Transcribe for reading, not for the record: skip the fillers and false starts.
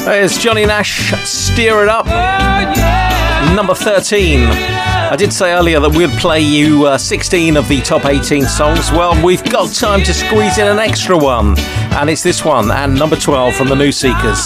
There's Johnny Nash, Steer It Up, number 13. I did say earlier that we'd play you 16 of the top 18 songs. Well, we've got time to squeeze in an extra one, and it's this one, and number 12 from the New Seekers.